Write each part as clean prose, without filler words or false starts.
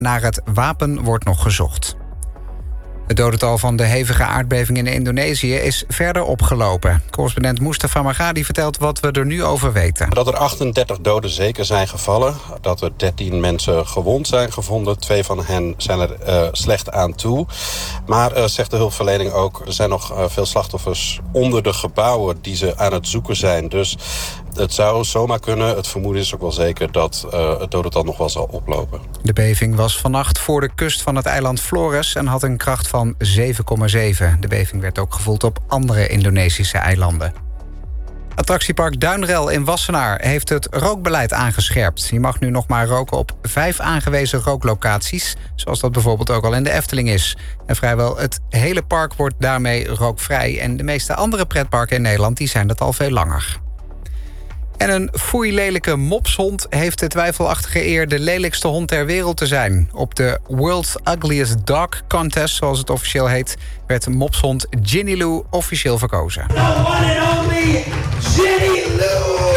Naar het wapen wordt nog gezocht. Het dodental van de hevige aardbeving in Indonesië is verder opgelopen. Correspondent Mustafa Magadi vertelt wat we er nu over weten. Dat er 38 doden zeker zijn gevallen. Dat er 13 mensen gewond zijn gevonden. 2 van hen zijn er slecht aan toe. Maar, zegt de hulpverlening ook, er zijn nog veel slachtoffers onder de gebouwen die ze aan het zoeken zijn. Dus het zou zomaar kunnen, het vermoeden is ook wel zeker, dat het dodental nog wel zal oplopen. De beving was vannacht voor de kust van het eiland Flores en had een kracht van 7,7. De beving werd ook gevoeld op andere Indonesische eilanden. Attractiepark Duinrel in Wassenaar heeft het rookbeleid aangescherpt. Je mag nu nog maar roken op 5 aangewezen rooklocaties, zoals dat bijvoorbeeld ook al in de Efteling is. En vrijwel het hele park wordt daarmee rookvrij. En de meeste andere pretparken in Nederland die zijn dat al veel langer. En een foeilelijke mopshond heeft de twijfelachtige eer de lelijkste hond ter wereld te zijn. Op de World's Ugliest Dog Contest, zoals het officieel heet, werd mopshond Ginny Lou officieel verkozen. The one and only Ginny Lou!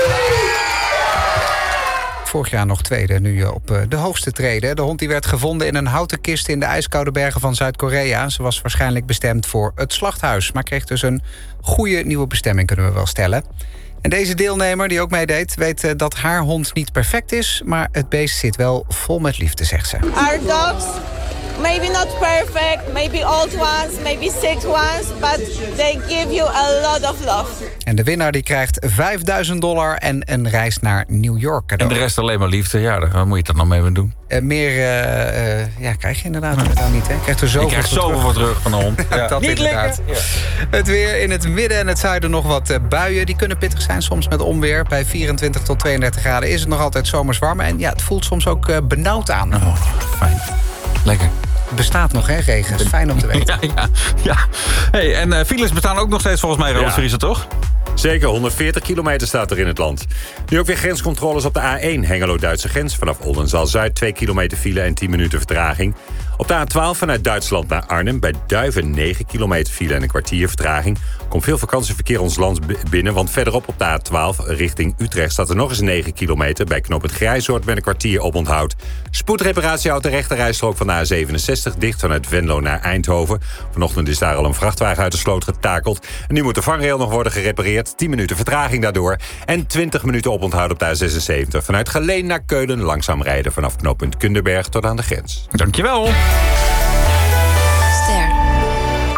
Vorig jaar nog tweede, nu op de hoogste treden. De hond die werd gevonden in een houten kist in de ijskoude bergen van Zuid-Korea. Ze was waarschijnlijk bestemd voor het slachthuis, maar kreeg dus een goede nieuwe bestemming, kunnen we wel stellen. En deze deelnemer, die ook meedeed, weet dat haar hond niet perfect is, maar het beest zit wel vol met liefde, zegt ze. Our dogs, maybe not perfect, maybe old ones, maybe sick ones, but they give you a lot of love. En de winnaar die krijgt $5.000 en een reis naar New York cadeau. En de rest alleen maar liefde. Ja, daar moet je het dan nog mee doen. Meer krijg je inderdaad dan niet, hè? Krijgt er zoveel je krijgt zoveel voor terug van de hond. Ja, dat niet inderdaad. Ja. Het weer in het midden en het zuiden nog wat buien. Die kunnen pittig zijn, soms met onweer. Bij 24 tot 32 graden is het nog altijd zomers warm. En ja, het voelt soms ook benauwd aan. Oh, fijn. Lekker. Het bestaat nog, hè, regen. Dat is fijn om te weten. Ja. Hey, en files bestaan ook nog steeds volgens mij, Robert Vriezer, toch? Zeker, 140 kilometer staat er in het land. Nu ook weer grenscontroles op de A1 Hengelo-Duitse grens. Vanaf Oldenzaal-Zuid 2 kilometer file en 10 minuten vertraging. Op de A12 vanuit Duitsland naar Arnhem bij Duiven 9 kilometer file en een kwartier vertraging. Komt veel vakantieverkeer ons land binnen, want verderop op de A12 richting Utrecht staat er nog eens 9 kilometer. Bij knooppunt Grijzoord met een kwartier oponthoud. Spoedreparatie houdt de rechterrijstrook van de A67 dicht vanuit Venlo naar Eindhoven. Vanochtend is daar al een vrachtwagen uit de sloot getakeld. En nu moet de vangrail nog worden gerepareerd. 10 minuten vertraging daardoor. En 20 minuten oponthoud op de A76. Vanuit Geleen naar Keulen langzaam rijden vanaf knooppunt Kunderberg tot aan de grens. Dankjewel.